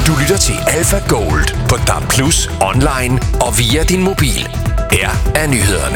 Du lytter til Alpha Gold på DAB+, online og via din mobil. Her er nyhederne.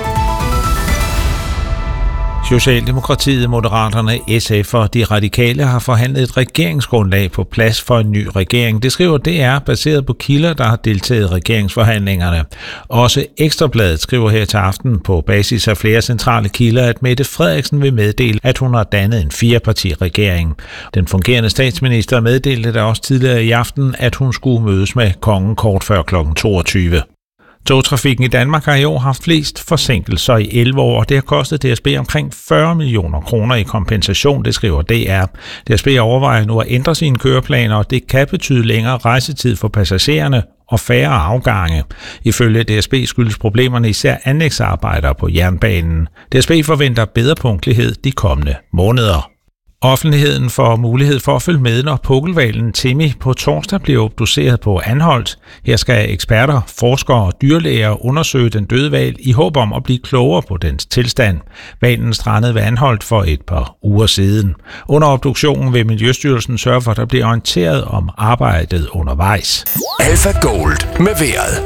Socialdemokratiet, Moderaterne, SF og De Radikale har forhandlet et regeringsgrundlag på plads for en ny regering. Det skriver DR, baseret på kilder, der har deltaget i regeringsforhandlingerne. Også Ekstrabladet skriver her til aften på basis af flere centrale kilder, at Mette Frederiksen vil meddele, at hun har dannet en 4-parti-regering. Den fungerende statsminister meddelte da også tidligere i aften, at hun skulle mødes med kongen kort før kl. 22. Togtrafikken i Danmark har i år haft flest forsinkelser i 11 år, og det har kostet DSB omkring 40 millioner kroner i kompensation, det skriver DR. DSB overvejer nu at ændre sine køreplaner, og det kan betyde længere rejsetid for passagererne og færre afgange. Ifølge DSB skyldes problemerne især anlægsarbejder på jernbanen. DSB forventer bedre punktlighed de kommende måneder. Offentligheden får mulighed for at følge med, når pukkelhvalen Timmy på torsdag bliver obduceret på Anholt. Her skal eksperter, forskere og dyrlæger undersøge den døde hval i håb om at blive klogere på dens tilstand. Hvalen strandede ved Anholt for et par uger siden. Under obduktionen vil Miljøstyrelsen sørge for, at der bliver orienteret om arbejdet undervejs. Alpha Gold med vejret.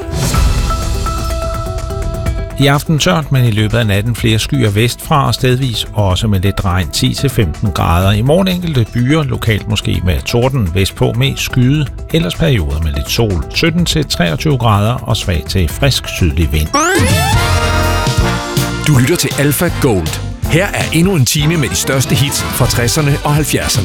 I aften tørt, men i løbet af natten flere skyer vestfra og stedvis også med lidt regn 10-15 grader. I morgen enkelte byer, lokalt måske med torden, vestpå med skyde, ellers perioder med lidt sol. 17-23 grader og svag til frisk sydlig vind. Du lytter til Alpha Gold. Her er endnu en time med de største hits fra 60'erne og 70'erne.